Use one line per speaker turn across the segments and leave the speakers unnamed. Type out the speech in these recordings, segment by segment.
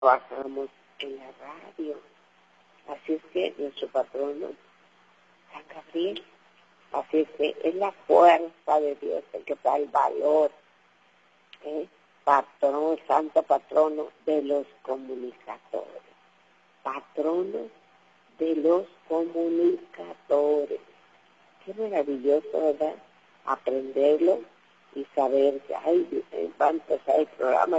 trabajamos en la radio. Así es que nuestro patrono, San Gabriel, así es que es la fuerza de Dios el que da el valor, patrón, santo patrono de los comunicadores, patrono de los comunicadores. Qué maravilloso, ¿verdad? Aprenderlo y saber que va a empezar el programa.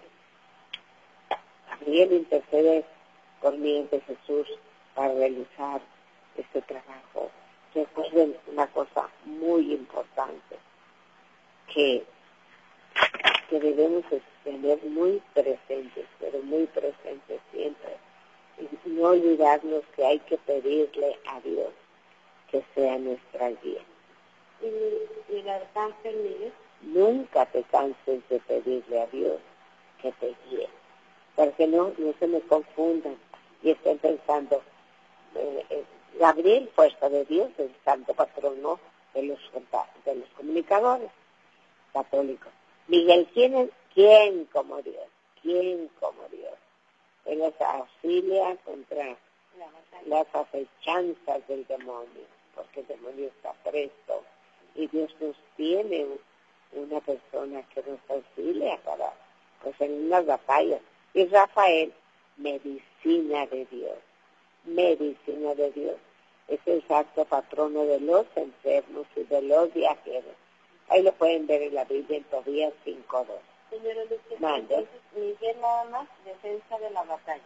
Gabriel intercede por mí ante Jesús para realizar este trabajo. Recuerden una cosa muy importante que debemos tener muy presentes, pero muy presentes siempre. Y no olvidarnos que hay que pedirle a Dios que sea nuestra guía.
¿Y el arcángel Miguel?
Nunca te canses de pedirle a Dios que te guíe, porque no se me confundan y estén pensando, Gabriel, fuerza de Dios, el santo patrono de los comunicadores católicos. Miguel, ¿quién como Dios? ¿Quién como Dios? Él nos auxilia contra las acechanzas del demonio, porque el demonio está presto y Dios nos tiene una persona que nos auxilia para, pues, en unas batallas. Y Rafael, medicina de Dios, es el santo patrono de los enfermos y de los viajeros. Ahí lo pueden ver en la Biblia en Tobías 5:2.
Señora Lucía, Miguel nada más, defensa de la batalla.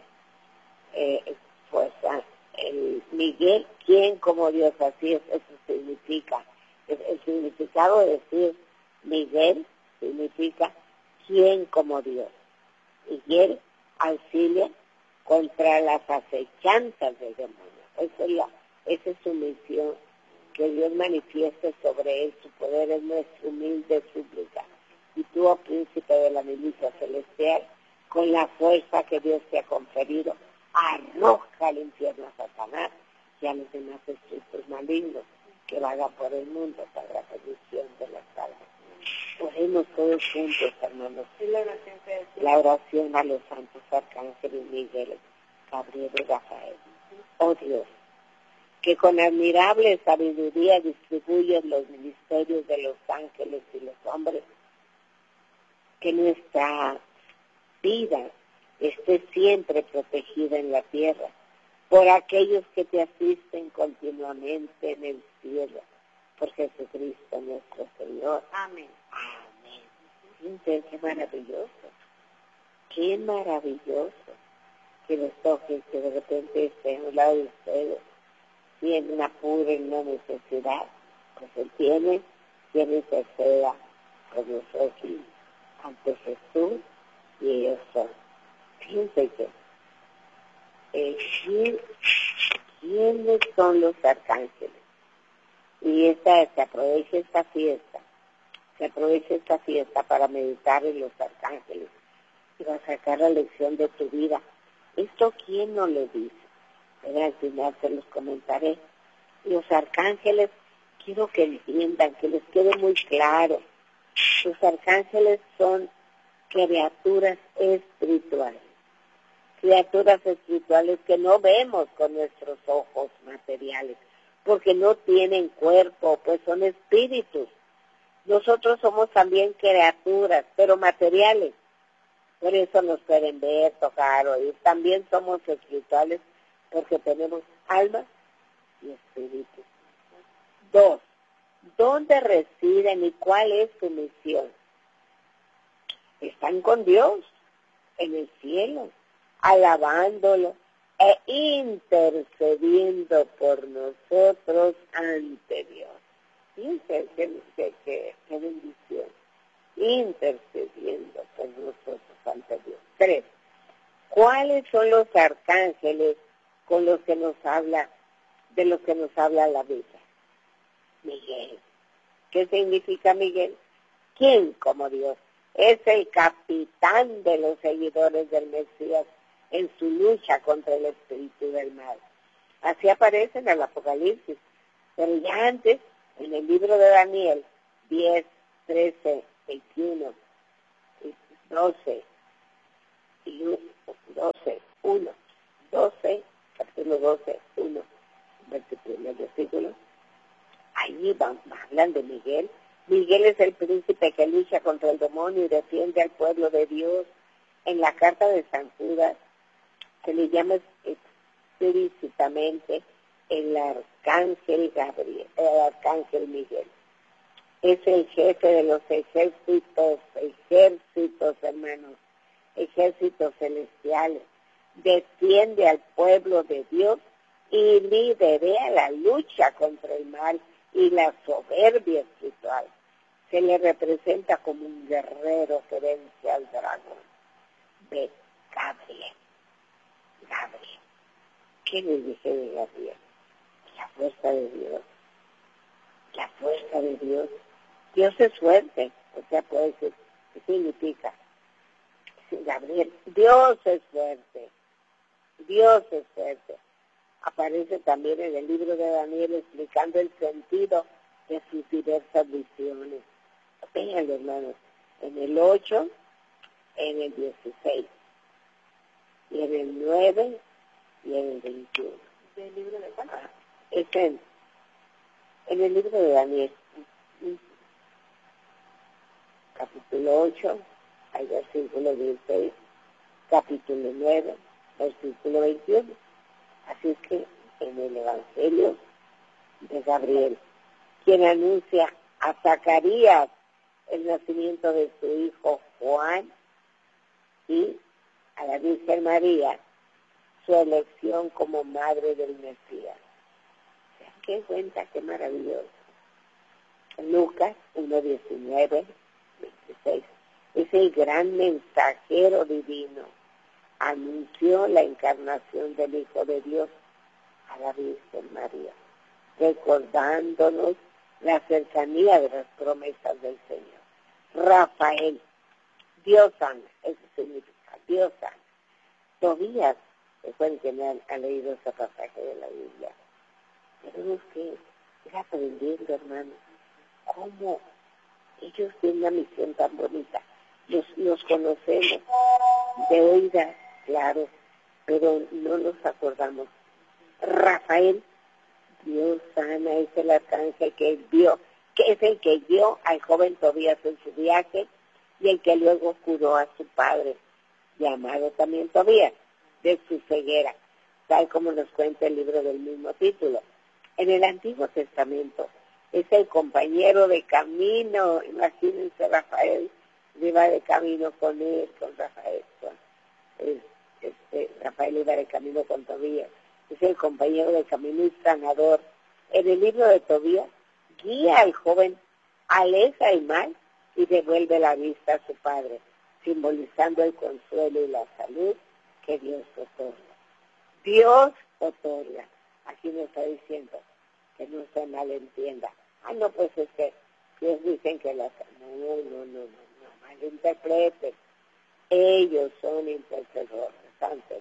El Miguel, ¿quién como Dios? Así es, eso significa. El significado de decir Miguel significa ¿quién como Dios? Miguel auxilia contra las acechanzas del demonio. Esa es su misión, que Dios manifieste sobre él su poder, es nuestra humilde súplica. Y tú, oh príncipe de la milicia celestial, con la fuerza que Dios te ha conferido, arroja al infierno a Satanás y a los demás espíritus malignos que vagan por el mundo para la perdición de las almas. Oremos todos juntos, hermanos. La oración a los santos arcángeles Miguel, Gabriel y Rafael. Oh Dios, que con admirable sabiduría distribuyes los ministerios de los ángeles y los hombres, que nuestra vida esté siempre protegida en la tierra por aquellos que te asisten continuamente en el cielo, por Jesucristo nuestro Señor.
Amén.
Amén. Fíjense, qué maravilloso que les toque, que de repente esté a un lado de ustedes, tiene un apuro, en una necesidad, pues él tiene interceda por nosotros ante Jesús y ellos son. Fíjense que ¿quiénes son los arcángeles? Y se aprovecha esta fiesta para meditar en los arcángeles y va a sacar la lección de tu vida. ¿Esto quién no lo dice? Pero al final se los comentaré. Los arcángeles, quiero que entiendan, que les quede muy claro. Los arcángeles son criaturas espirituales que no vemos con nuestros ojos materiales, porque no tienen cuerpo, pues son espíritus. Nosotros somos también criaturas, pero materiales. Por eso nos pueden ver, tocar, oír. También somos espirituales porque tenemos alma y espíritu. 2. ¿Dónde residen y cuál es su misión? Están con Dios en el cielo, alabándolo e intercediendo por nosotros ante Dios. Fíjense qué bendición. Intercediendo por nosotros ante Dios. 3. ¿Cuáles son los arcángeles con los que nos habla, de los que nos habla la Biblia? Miguel. ¿Qué significa Miguel? ¿Quién como Dios? Es el capitán de los seguidores del Mesías en su lucha contra el espíritu del mal. Así aparece en el Apocalipsis. Pero ya antes, en el libro de Daniel 10, 13, 21, 12 y 12, 1, 12, capítulo 12, 1, primer versículo. Allí hablan de Miguel. Miguel es el príncipe que lucha contra el demonio y defiende al pueblo de Dios. En la carta de San Judas se le llama explícitamente el arcángel Gabriel, el arcángel Miguel. Es el jefe de los ejércitos, hermanos, ejércitos celestiales. Defiende al pueblo de Dios y lidera la lucha contra el mal y la soberbia espiritual. Se le representa como un guerrero que vence al dragón. Ve, Gabriel. ¿Qué le dije de Gabriel? La fuerza de Dios. La fuerza de Dios. Dios es fuerte. O sea, puede decir, ¿qué significa? Sí, Gabriel, Dios es fuerte. Dios es fuerte. Aparece también en el libro de Daniel explicando el sentido de sus diversas visiones. Véanlo, hermanos, en el 8, en el 16, y en el 9 y en el 21.
¿Del libro de cuál?
Es en el libro de Daniel, capítulo 8, hay versículo 16, capítulo 9, versículo 21. Así es que en el Evangelio de Gabriel, quien anuncia a Zacarías el nacimiento de su hijo Juan y a la Virgen María su elección como madre del Mesías. ¿Se dan cuenta qué maravilloso? Lucas 1:19, 26. Es el gran mensajero divino. Anunció la encarnación del Hijo de Dios a la Virgen María, recordándonos la cercanía de las promesas del Señor. Rafael, Dios sana, eso significa Dios sana. Tobías, recuerden que me han leído ese pasaje de la Biblia. Tenemos que ir aprendiendo, hermanos, cómo ellos tienen una misión tan bonita. Los conocemos de oídas, claro, pero no nos acordamos. Rafael, Dios sana, es el arcángel que vio, que es el que guió al joven Tobías en su viaje y el que luego curó a su padre, llamado también Tobías, de su ceguera, tal como nos cuenta el libro del mismo título. En el Antiguo Testamento es el compañero de camino. Imagínense, Rafael iba de camino con él, con Rafael. Rafael iba de camino con Tobías. Es el compañero de camino y sanador. En el libro de Tobías, guía al joven, aleja el mal y devuelve la vista a su padre, simbolizando el consuelo y la salud que Dios otorga. Dios otorga. Aquí nos está diciendo que no se malentienda. No, pues es que Dios dicen que las... No malinterpreten. Ellos son intercesores ante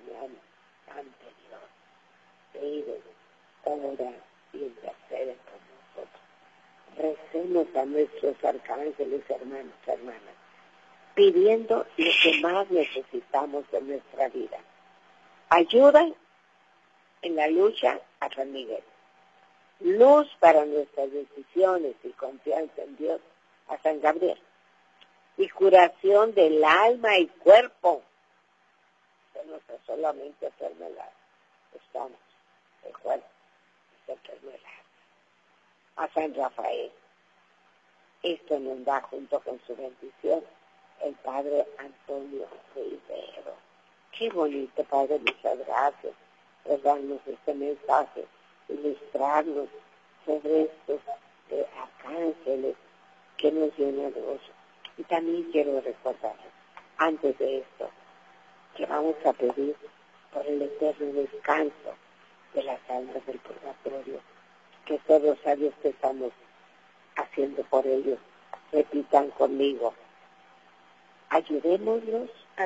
Dios. Ellos oran y interceden por nosotros. Recemos a nuestros arcángeles, hermanos, hermanas, pidiendo lo que más necesitamos en nuestra vida. Ayuda en la lucha a San Miguel. Luz para nuestras decisiones y confianza en Dios a San Gabriel. Y curación del alma y cuerpo. Que no es solamente enfermedad. Estamos, el cuerpo es enfermedad. A San Rafael. Esto nos da junto con su bendición el Padre Antonio Rivero. Qué bonito, Padre, muchas gracias por darnos este mensaje, ilustrarnos sobre estos arcángeles que nos llenan de gozo. Y también quiero recordar, antes de esto, que vamos a pedir por el eterno descanso de las almas del purgatorio, que estos rosarios que estamos haciendo por ellos, repitan conmigo: ayudémoslos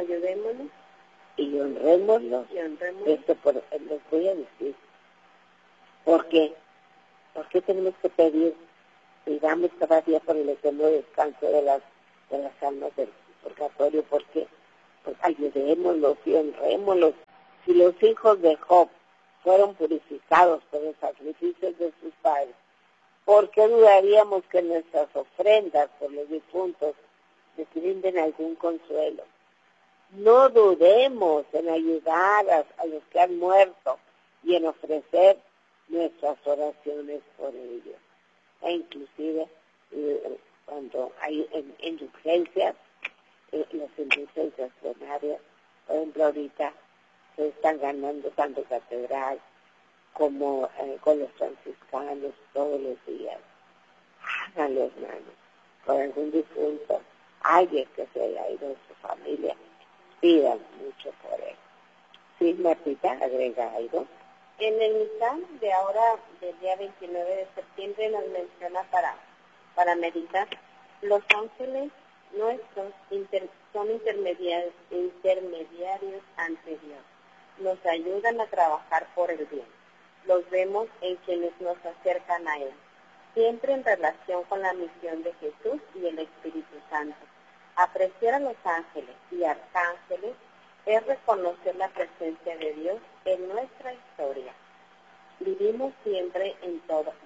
y honrémoslos. Esto les voy a decir. ¿Por qué? ¿Por qué tenemos que pedir? Pidamos cada día por el eterno descanso de las almas del purgatorio. ¿Por qué? pues ayudémoslos y honrémoslos. Si los hijos de Job fueron purificados por los sacrificios de sus padres, ¿por qué dudaríamos que nuestras ofrendas por los difuntos les brinden algún consuelo? No dudemos en ayudar a los que han muerto y en ofrecer nuestras oraciones por ellos. E inclusive cuando hay indulgencias, las indulgencias plenarias, por ejemplo ahorita se están ganando tanto catedral como con los franciscanos todos los días. Háganlo, hermanos, por algún difunto, alguien que se haya ido de su familia, pidan mucho por él. Sí, Martita, agrega algo.
En el misal de ahora, del día 29 de septiembre, nos menciona para meditar, los ángeles nuestros son intermediarios ante Dios. Nos ayudan a trabajar por el bien. Los vemos en quienes nos acercan a Él, siempre en relación con la misión de Jesús y el Espíritu Santo. Apreciar a los ángeles y arcángeles es reconocer la presencia de Dios en nuestra historia. Viven siempre en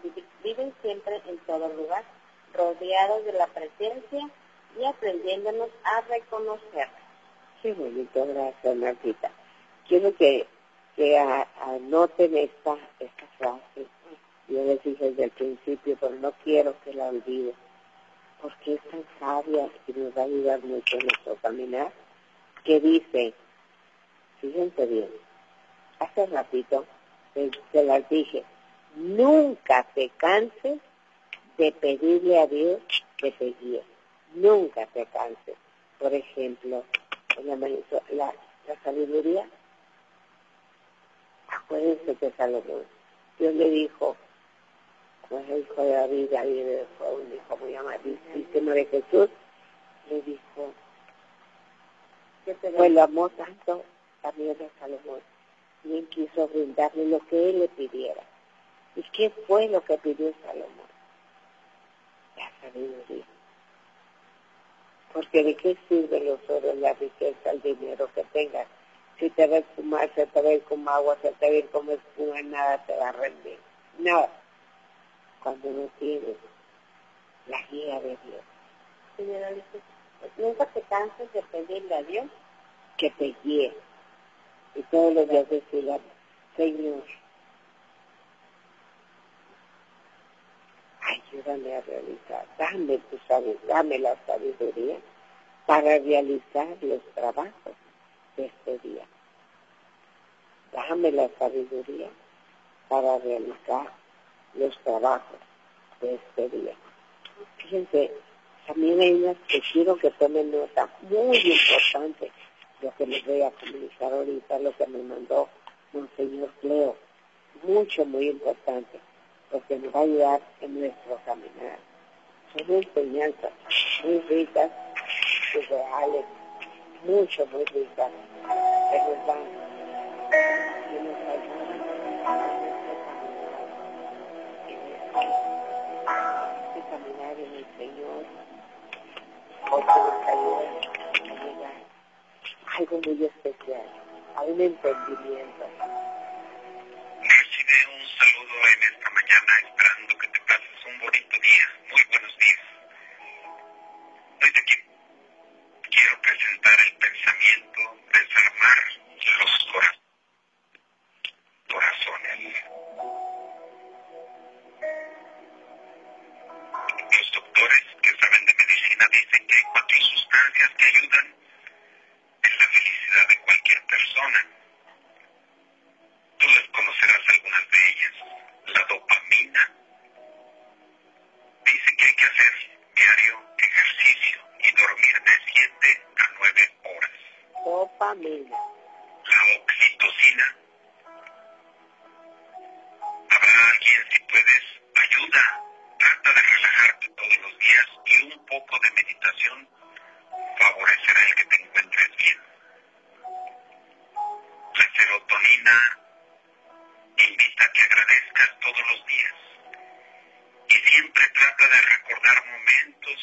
todo lugar, rodeados de la presencia y aprendiéndonos a reconocerla.
Qué bonito, gracias, Martita. Quiero que anoten esta frase. Yo les dije desde el principio, pero no quiero que la olviden, porque es tan sabia y nos va a ayudar mucho en nuestro caminar, que dice, fíjense bien, hace ratito te las dije, nunca te canses de pedirle a Dios que te guíe, nunca te canses. Por ejemplo, la sabiduría, acuérdense que Salomón, Dios le dijo, pues el hijo de David fue un hijo muy amadísimo de Jesús, le dijo, pues lo amó tanto también a Salomón, y él quiso brindarle lo que él le pidiera. ¿Y qué fue lo que pidió Salomón? La sabiduría. Porque ¿de qué sirven los oros, la riqueza, el dinero que tengas? Si te va a espumar, se te va a ir como agua, se te va a ir como espuma, nada te va a rendir. Nada. Cuando no tienes la guía de Dios.
Señora Alicia, nunca te canses de pedirle a Dios
que te guíe. Y todos los días decirle, Señor, ayúdame a realizar, dame la sabiduría para realizar los trabajos de este día. Dame la sabiduría para realizar los trabajos de este día. Fíjense, también hay unas que quiero que tomen nota, muy importante, lo que les voy a comunicar ahorita, lo que me mandó Monseñor Cleo, muy importante, porque nos va a ayudar en nuestro caminar. Son enseñanzas muy ricas y reales, muy ricas, que nos van, que nos ayudan a caminar en el Señor, porque nos ayuda a llegar a algo muy especial, a un entendimiento.
Recibe un saludo en esta mañana, esperando que te pases un bonito día. Muy buenos días. Desde aquí quiero presentar el pensamiento, desarmar los corazones. Los doctores que saben de medicina dicen que hay 4 sustancias que ayudan en la felicidad de cualquier persona. Tú desconocerás algunas de ellas. La dopamina. Dicen que hay que hacer diario ejercicio y dormir de 7 a 9 horas.
Dopamina.